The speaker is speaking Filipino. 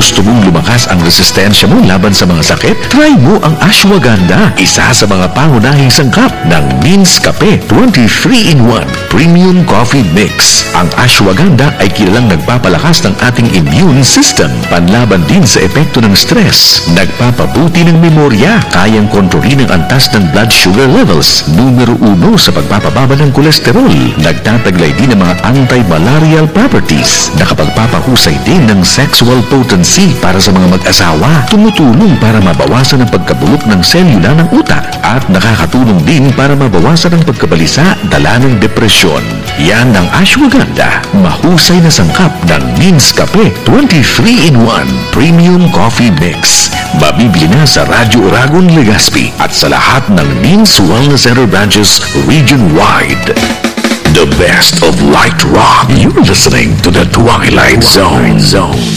gusto mong lumakas ang resistensya mo laban sa mga sakit, try mo ang ashwagandha, isa sa mga pangunahing sangkap ng Means Cafe 23-in-1 Premium Coffee Mix. Ang ashwagandha ay kilalang nagpapalakas ng ating immune system, panlaban din sa epekto ng stress, nagpapabuti ng memorya, kayang kontrolin ang antas ng blood sugar levels, numero 1 sa pagpapababa ng kolesterol, nagtataglay din ng mga anti-malarial properties, nakapagpapahusay din ng sexual potency para sa mga mag-asawa, tumutulong para mabawasan ang pagkabulok ng selula ng utak, at nakakatulong din para mabawasan ang pagkabalisa dala ng depresyon. Yan ang ashwagandha, mahusay na sangkap ng Means Cafe 23-in-1 Premium Coffee Mix. Mabibili na sa Radyo Uragon, Legazpi at sa lahat ng Means Wellness Center branches region-wide. The best of light rock. You're listening to the Twilight Zone.